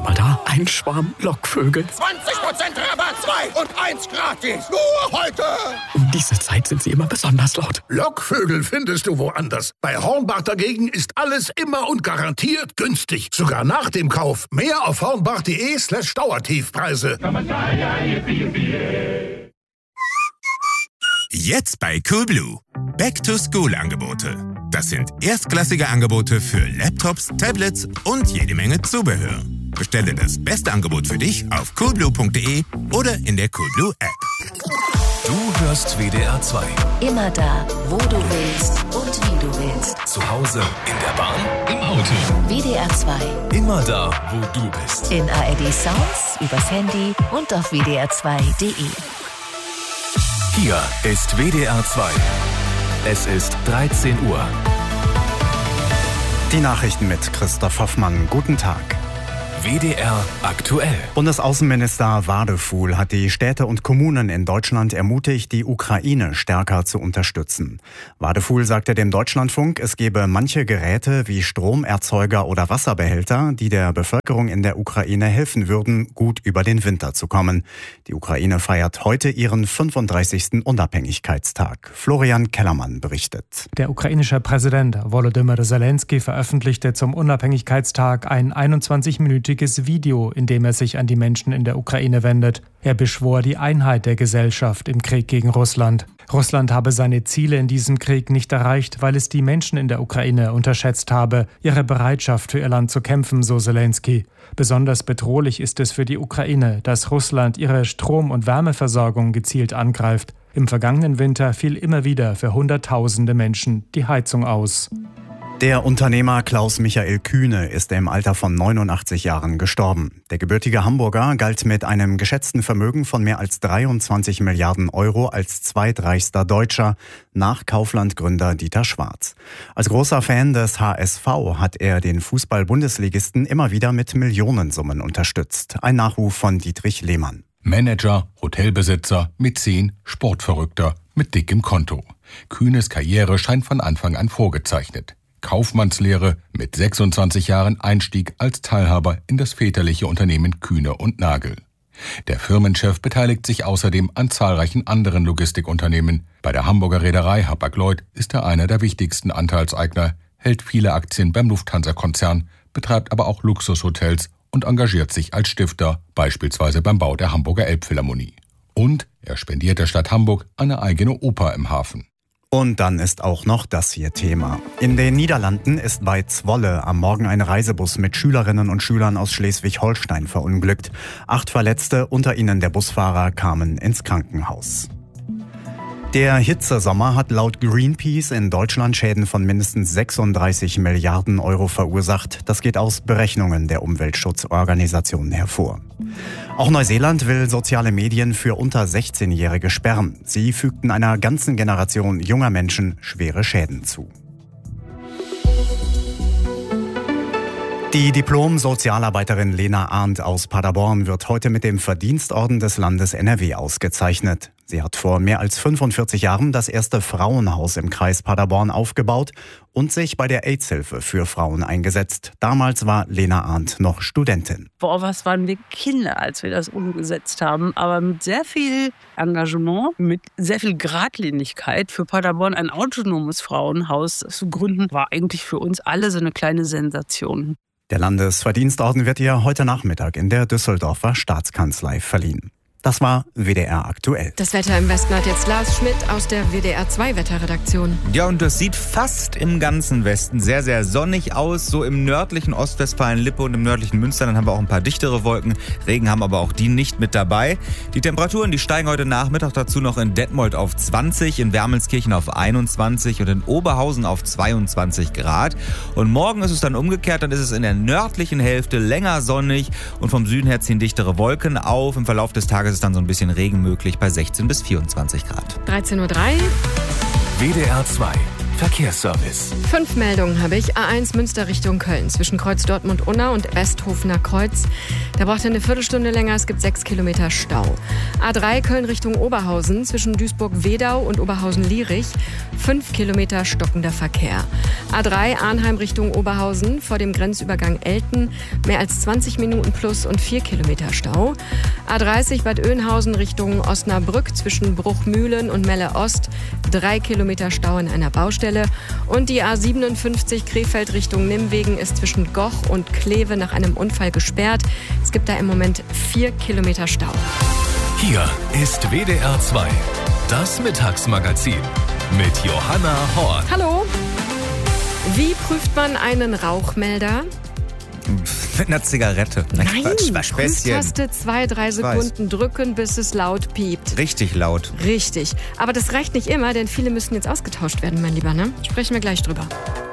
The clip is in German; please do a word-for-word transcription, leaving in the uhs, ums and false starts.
mal da, ein Schwarm Lockvögel. zwanzig Prozent Rabatt, zwei und eins gratis. Nur heute. Um diese Zeit sind sie immer besonders laut. Lockvögel findest du woanders. Bei Hornbach dagegen ist alles immer und garantiert günstig. Sogar nach dem Kauf. Mehr auf hornbach.de slash Dauertiefpreise. Jetzt bei Coolblue. Back-to-School-Angebote. Das sind erstklassige Angebote für Laptops, Tablets und jede Menge Zubehör. Bestelle das beste Angebot für dich auf coolblue punkt de oder in der Coolblue App. Du hörst W D R zwei. Immer da, wo du willst und wie du willst. Zu Hause, in der Bahn, im Auto. W D R zwei. Immer da, wo du bist. In A R D Sounds, übers Handy und auf w d r zwei punkt de. Hier ist W D R zwei. Es ist dreizehn Uhr. Die Nachrichten mit Christoph Hoffmann. Guten Tag. W D R aktuell. Bundesaußenminister Wadefuhl hat die Städte und Kommunen in Deutschland ermutigt, die Ukraine stärker zu unterstützen. Wadefuhl sagte dem Deutschlandfunk, es gebe manche Geräte wie Stromerzeuger oder Wasserbehälter, die der Bevölkerung in der Ukraine helfen würden, gut über den Winter zu kommen. Die Ukraine feiert heute ihren fünfunddreißigsten Unabhängigkeitstag. Florian Kellermann berichtet. Der ukrainische Präsident Volodymyr Zelensky veröffentlichte zum Unabhängigkeitstag ein einundzwanzig-minütiges Video, in dem er sich an die Menschen in der Ukraine wendet. Er beschwor die Einheit der Gesellschaft im Krieg gegen Russland. Russland habe seine Ziele in diesem Krieg nicht erreicht, weil es die Menschen in der Ukraine unterschätzt habe, ihre Bereitschaft für ihr Land zu kämpfen, so Zelensky. Besonders bedrohlich ist es für die Ukraine, dass Russland ihre Strom- und Wärmeversorgung gezielt angreift. Im vergangenen Winter fiel immer wieder für Hunderttausende Menschen die Heizung aus. Der Unternehmer Klaus-Michael Kühne ist im Alter von neunundachtzig Jahren gestorben. Der gebürtige Hamburger galt mit einem geschätzten Vermögen von mehr als dreiundzwanzig Milliarden Euro als zweitreichster Deutscher nach Kaufland-Gründer Dieter Schwarz. Als großer Fan des H S V hat er den Fußball-Bundesligisten immer wieder mit Millionensummen unterstützt. Ein Nachruf von Dietrich Lehmann. Manager, Hotelbesitzer, Mäzen, Sportverrückter mit dickem Konto. Kühnes Karriere scheint von Anfang an vorgezeichnet. Kaufmannslehre, mit sechsundzwanzig Jahren Einstieg als Teilhaber in das väterliche Unternehmen Kühne und Nagel. Der Firmenchef beteiligt sich außerdem an zahlreichen anderen Logistikunternehmen. Bei der Hamburger Reederei Hapag-Lloyd ist er einer der wichtigsten Anteilseigner, hält viele Aktien beim Lufthansa-Konzern, betreibt aber auch Luxushotels und engagiert sich als Stifter, beispielsweise beim Bau der Hamburger Elbphilharmonie. Und er spendiert der Stadt Hamburg eine eigene Oper im Hafen. Und dann ist auch noch das hier Thema. In den Niederlanden ist bei Zwolle am Morgen ein Reisebus mit Schülerinnen und Schülern aus Schleswig-Holstein verunglückt. Acht Verletzte, unter ihnen der Busfahrer, kamen ins Krankenhaus. Der Hitzesommer hat laut Greenpeace in Deutschland Schäden von mindestens sechsunddreißig Milliarden Euro verursacht. Das geht aus Berechnungen der Umweltschutzorganisationen hervor. Auch Neuseeland will soziale Medien für unter sechzehnjährige sperren. Sie fügten einer ganzen Generation junger Menschen schwere Schäden zu. Die Diplom-Sozialarbeiterin Lena Arndt aus Paderborn wird heute mit dem Verdienstorden des Landes N R W ausgezeichnet. Sie hat vor mehr als fünfundvierzig Jahren das erste Frauenhaus im Kreis Paderborn aufgebaut und sich bei der AIDS-Hilfe für Frauen eingesetzt. Damals war Lena Arndt noch Studentin. Boah, was waren wir Kinder, als wir das umgesetzt haben. Aber mit sehr viel Engagement, mit sehr viel Geradlinigkeit für Paderborn ein autonomes Frauenhaus zu gründen, war eigentlich für uns alle so eine kleine Sensation. Der Landesverdienstorden wird ihr heute Nachmittag in der Düsseldorfer Staatskanzlei verliehen. Das war W D R aktuell. Das Wetter im Westen hat jetzt Lars Schmidt aus der W D R zwei Wetterredaktion. Ja, und das sieht fast im ganzen Westen sehr, sehr sonnig aus. So im nördlichen Ostwestfalen-Lippe und im nördlichen Münster. Dann haben wir auch ein paar dichtere Wolken. Regen haben aber auch die nicht mit dabei. Die Temperaturen, die steigen heute Nachmittag dazu noch in Detmold auf zwanzig, in Wermelskirchen auf einundzwanzig und in Oberhausen auf zweiundzwanzig Grad. Und morgen ist es dann umgekehrt. Dann ist es in der nördlichen Hälfte länger sonnig und vom Süden her ziehen dichtere Wolken auf. Im Verlauf des Tages ist dann so ein bisschen Regen möglich bei sechzehn bis vierundzwanzig Grad. dreizehn Uhr drei. W D R zwei. Verkehrsservice. Fünf Meldungen habe ich. A eins Münster Richtung Köln. Zwischen Kreuz Dortmund-Unna und Westhofener Kreuz. Da braucht ihr eine Viertelstunde länger. Es gibt sechs Kilometer Stau. A drei Köln Richtung Oberhausen. Zwischen Duisburg-Wedau und Oberhausen-Lierich. Fünf Kilometer stockender Verkehr. A drei Arnheim Richtung Oberhausen. Vor dem Grenzübergang Elten. Mehr als zwanzig Minuten plus und vier Kilometer Stau. A dreißig Bad Oeynhausen Richtung Osnabrück. Zwischen Bruchmühlen und Melle Ost. Drei Kilometer Stau in einer Baustelle. Und die A siebenundfünfzig Krefeld Richtung Nimwegen ist zwischen Goch und Kleve nach einem Unfall gesperrt. Es gibt da im Moment vier Kilometer Stau. Hier ist W D R zwei, das Mittagsmagazin mit Johanna Horn. Hallo. Wie prüft man einen Rauchmelder? Mit einer Zigarette. Nein, Quatsch, Prüftaste zwei, drei Sekunden drücken, bis es laut piept. Richtig laut. Richtig. Aber das reicht nicht immer, denn viele müssen jetzt ausgetauscht werden, mein Lieber. Ne? Sprechen wir gleich drüber.